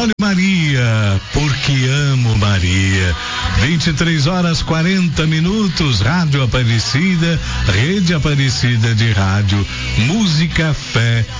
Olha Maria, porque amo Maria. 23h40, Rádio Aparecida, Rede Aparecida de Rádio, música, fé